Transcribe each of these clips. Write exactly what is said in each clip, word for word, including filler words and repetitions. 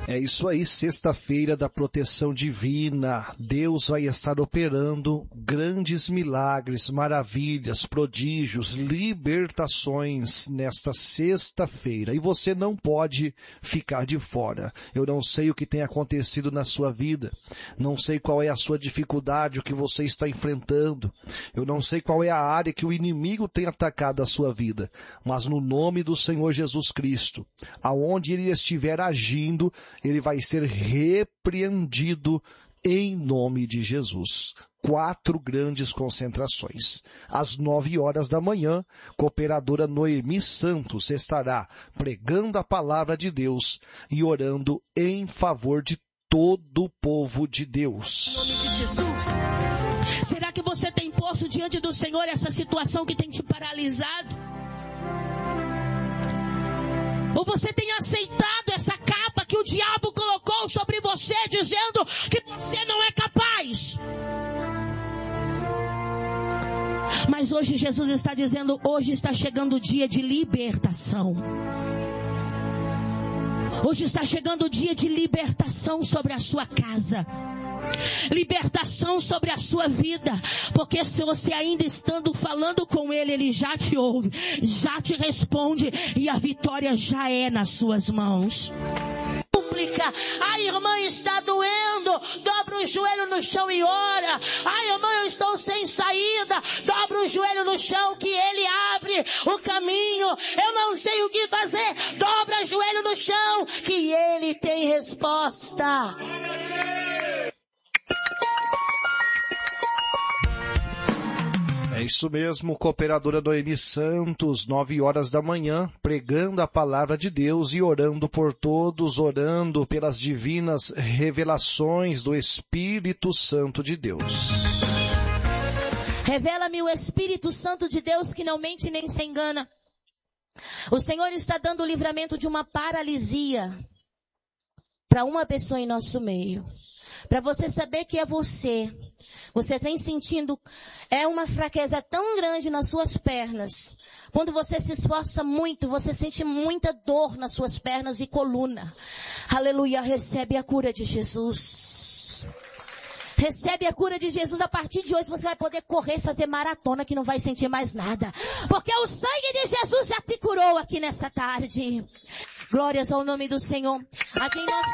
É isso aí, sexta-feira da proteção divina. Deus vai estar operando grandes milagres, maravilhas, prodígios, libertações nesta sexta-feira. E você não pode ficar de fora. Eu não sei o que tem acontecido na sua vida. Não sei qual é a sua dificuldade, o que você está enfrentando. Eu não sei qual é a área que o inimigo tem atacado a sua vida. Mas no nome do Senhor Jesus Cristo, aonde ele estiver agindo, ele vai ser repreendido em nome de Jesus. Quatro grandes concentrações. Às nove horas da manhã, cooperadora Noemi Santos estará pregando a palavra de Deus e orando em favor de todo o povo de Deus. Em nome de Jesus. Será que você tem posto diante do Senhor essa situação que tem te paralisado? Ou você tem aceitado essa capa que o diabo colocou sobre você, dizendo que você não é capaz? Mas hoje Jesus está dizendo, hoje está chegando o dia de libertação. Hoje está chegando o dia de libertação sobre a sua casa. Libertação sobre a sua vida, porque se você ainda estando falando com Ele, Ele já te ouve, já te responde e a vitória já é nas suas mãos. A irmã está doendo, dobra o joelho no chão e ora. A irmã, eu estou sem saída, dobra o joelho no chão que Ele abre o caminho. Eu não sei o que fazer, dobra o joelho no chão que Ele tem resposta. É isso mesmo, cooperadora Noemi Santos, nove horas da manhã, pregando a palavra de Deus e orando por todos, orando pelas divinas revelações do Espírito Santo de Deus. Revela-me o Espírito Santo de Deus que não mente nem se engana. O Senhor está dando o livramento de uma paralisia para uma pessoa em nosso meio. Para você saber que é você. Você vem sentindo, é uma fraqueza tão grande nas suas pernas. Quando você se esforça muito, você sente muita dor nas suas pernas e coluna. Aleluia, recebe a cura de Jesus. Recebe a cura de Jesus. A partir de hoje você vai poder correr, fazer maratona que não vai sentir mais nada. Porque o sangue de Jesus já te curou aqui nessa tarde. Glórias ao nome do Senhor. Aqui em nosso...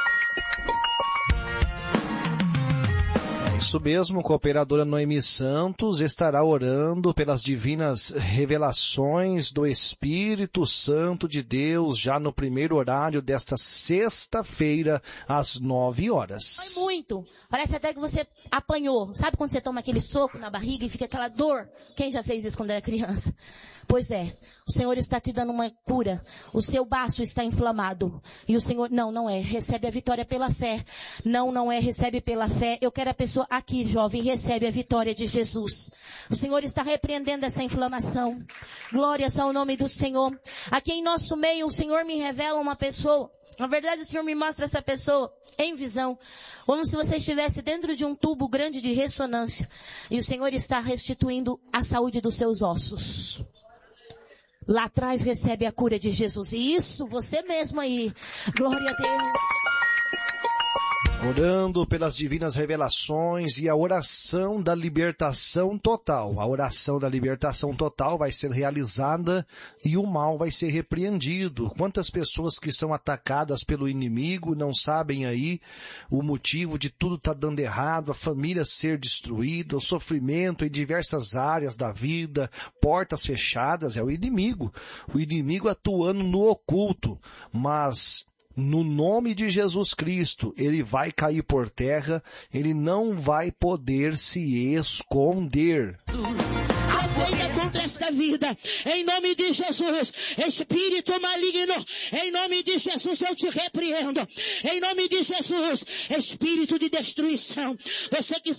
Isso mesmo, cooperadora Noemi Santos estará orando pelas divinas revelações do Espírito Santo de Deus já no primeiro horário desta sexta-feira às nove horas. Foi muito. Parece até que você apanhou. Sabe quando você toma aquele soco na barriga e fica aquela dor? Quem já fez isso quando era criança? Pois é, o Senhor está te dando uma cura. O seu baço está inflamado. E o Senhor, não, não é. Recebe a vitória pela fé. Não, não é. Recebe pela fé. Eu quero a pessoa aqui, jovem, recebe a vitória de Jesus. O Senhor está repreendendo essa inflamação. Glórias ao nome do Senhor. Aqui em nosso meio, o Senhor me revela uma pessoa. Na verdade, o Senhor me mostra essa pessoa em visão. Como se você estivesse dentro de um tubo grande de ressonância. E o Senhor está restituindo a saúde dos seus ossos. Lá atrás recebe a cura de Jesus. E isso, você mesmo aí. Glória a Deus. Orando pelas divinas revelações e a oração da libertação total. A oração da libertação total vai ser realizada e o mal vai ser repreendido. Quantas pessoas que são atacadas pelo inimigo não sabem aí o motivo de tudo estar dando errado, a família ser destruída, o sofrimento em diversas áreas da vida, portas fechadas, é o inimigo. O inimigo atuando no oculto, mas... no nome de Jesus Cristo, ele vai cair por terra, ele não vai poder se esconder. Atenta contra esta vida, em nome de Jesus, espírito maligno, em nome de Jesus eu te repreendo, em nome de Jesus, espírito de destruição, você que